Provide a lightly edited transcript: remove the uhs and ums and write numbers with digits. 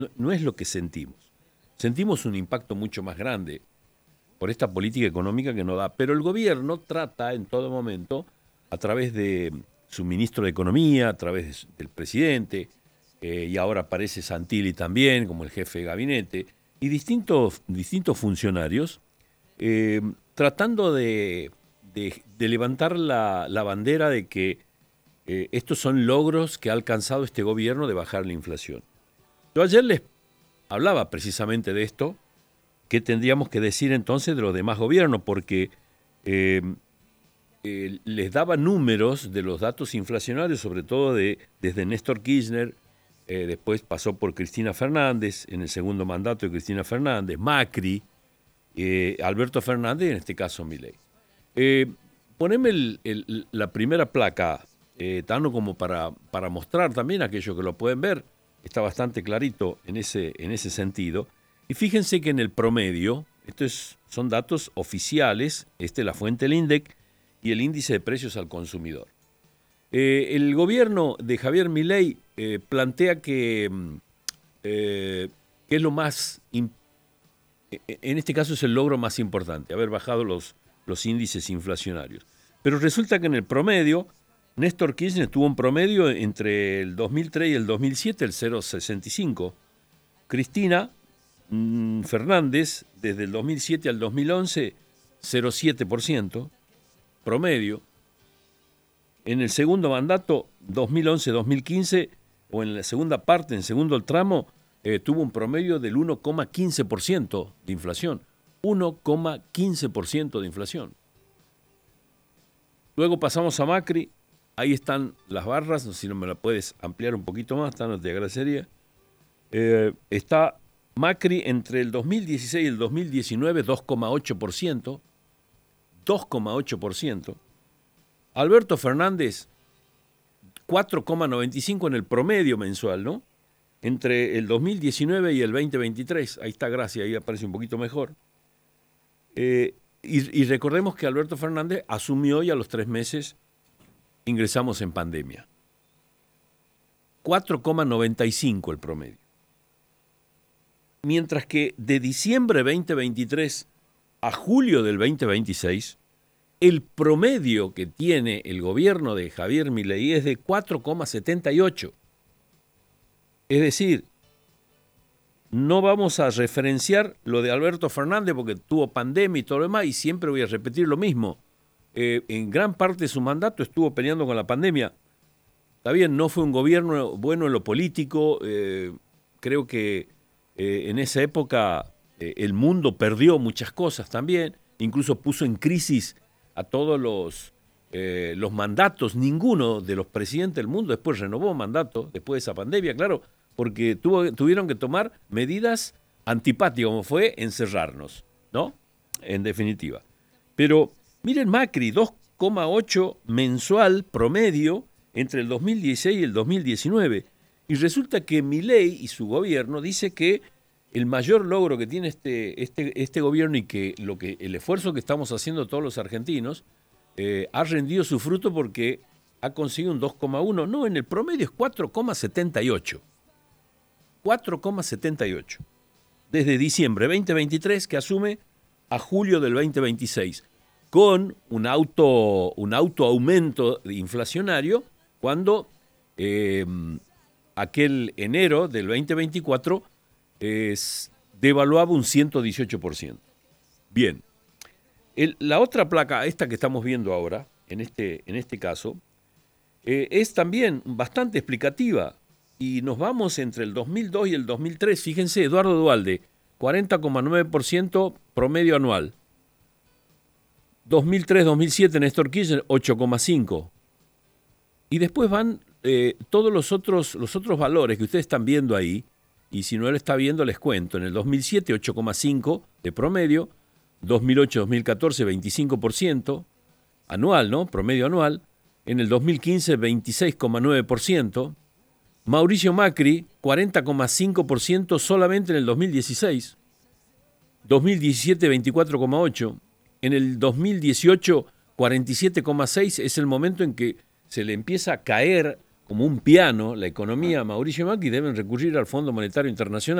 no es lo que sentimos. Sentimos un impacto mucho más grande por esta política económica que no da. Pero el gobierno trata en todo momento, a través de su ministro de Economía, a través del presidente, y ahora aparece Santilli también como el jefe de gabinete, y distintos funcionarios, tratando de levantar la bandera de que estos son logros que ha alcanzado este gobierno de bajar la inflación. Yo ayer les hablaba precisamente de esto, qué tendríamos que decir entonces de los demás gobiernos, porque les daba números de los datos inflacionarios, sobre todo desde Néstor Kirchner, después pasó por Cristina Fernández, en el segundo mandato de Cristina Fernández, Macri, Alberto Fernández y en este caso Milei. Poneme la primera placa, Tano, como para mostrar también a aquellos que lo pueden ver, está bastante clarito en ese sentido. Y fíjense que en el promedio, son datos oficiales, la fuente del INDEC y el índice de precios al consumidor. El gobierno de Javier Milei plantea que es lo más, en este caso es el logro más importante, haber bajado los índices inflacionarios. Pero resulta que en el promedio, Néstor Kirchner tuvo un promedio entre el 2003 y el 2007, el 0,65. Cristina Fernández, desde el 2007 al 2011, 0,7%, promedio. En el segundo mandato, 2011-2015, o en la segunda parte, en segundo tramo, tuvo un promedio del 1,15% de inflación. 1,15% de inflación. Luego pasamos a Macri, ahí están las barras, si no me la puedes ampliar un poquito más, no te agradecería. Está Macri entre el 2016 y el 2019, 2,8%. 2,8%. Alberto Fernández, 4,95% en el promedio mensual, ¿no? Entre el 2019 y el 2023, ahí está Gracia, ahí aparece un poquito mejor. Y recordemos que Alberto Fernández asumió y a los 3 meses ingresamos en pandemia. 4,95% el promedio. Mientras que de diciembre 2023 a julio del 2026, el promedio que tiene el gobierno de Javier Milei es de 4,78%. Es decir, no vamos a referenciar lo de Alberto Fernández porque tuvo pandemia y todo lo demás, y siempre voy a repetir lo mismo. En gran parte de su mandato estuvo peleando con la pandemia. Está bien, no fue un gobierno bueno en lo político. Creo que en esa época el mundo perdió muchas cosas también. Incluso puso en crisis a todos los mandatos. Ninguno de los presidentes del mundo después renovó mandato, después de esa pandemia, claro, porque tuvieron que tomar medidas antipáticas, como fue encerrarnos, ¿no? En definitiva. Pero miren Macri, 2,8 mensual promedio entre el 2016 y el 2019. Y resulta que Milei y su gobierno dice que el mayor logro que tiene este gobierno y que el esfuerzo que estamos haciendo todos los argentinos ha rendido su fruto porque ha conseguido un 2,1. No, en el promedio es 4,78. 4,78. Desde diciembre 2023 que asume a julio del 2026, con un auto aumento inflacionario cuando aquel enero del 2024 devaluaba un 118%. Bien, la otra placa, esta que estamos viendo ahora, en este caso, es también bastante explicativa. Y nos vamos entre el 2002 y el 2003. Fíjense, Eduardo Duhalde, 40,9% promedio anual. 2003-2007, Néstor Kirchner, 8,5%. Y después van todos los otros valores que ustedes están viendo ahí. Y si no lo está viendo, les cuento. En el 2007, 8,5% de promedio. 2008-2014, 25% anual, ¿no? Promedio anual. En el 2015, 26,9%. Mauricio Macri, 40,5% solamente en el 2016. 2017, 24,8%. En el 2018, 47,6%. Es el momento en que se le empieza a caer como un piano la economía a Mauricio Macri, deben recurrir al Fondo Monetario Internacional.